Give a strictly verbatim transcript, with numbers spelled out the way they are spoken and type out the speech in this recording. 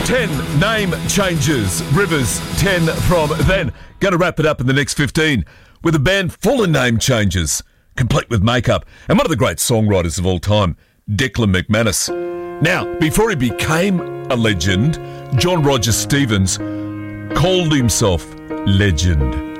ten name changes. Rivers, ten from then. Going to wrap it up in the next fifteen with a band full of name changes, complete with makeup, and one of the great songwriters of all time, Declan McManus. Now, before he became a legend, John Roger Stevens called himself Legend.